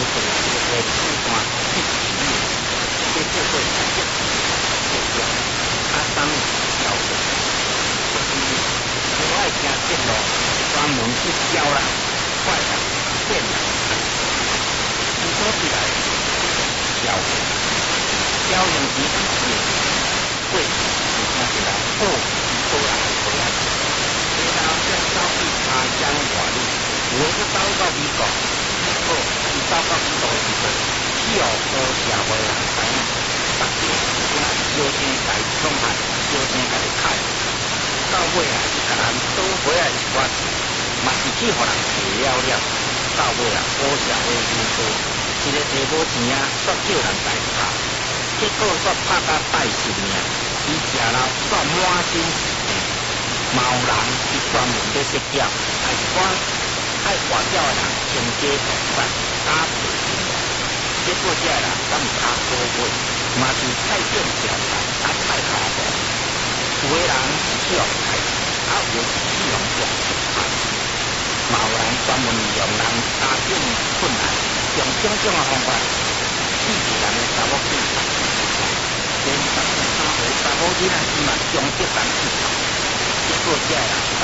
做这个主干去治理，这叫做直接直接啊，当教育，就是无爱行电路，专门去教人快人骗人。伊所起来教育，教育其实是过程是听起来好好人好人，然后再走去他乡外地，有的去走到美国。好，伊走到美国的时阵，去互好社会人知影，逐个今仔小生家己创汉，小生家己开，到尾啊，伊甲人倒回来一寡钱，嘛是去互人摕了了，到尾啊，好社会人多，一个摕无钱啊，煞叫人来拍，结果煞拍甲败性命，伊食了煞满身是病，嘛有人伊专门咧说教，还是讲。爱外教的人倾家荡产，打赔钱，结果这人敢毋较好买，嘛是太见小财，啊太下步。有的人是去互开，啊有的是去互撞失败，嘛有人专门利用人家境困难，用种种的方法刺激人的查某囝读书，连13岁查某囡仔伊嘛强迫人去读，结果这人。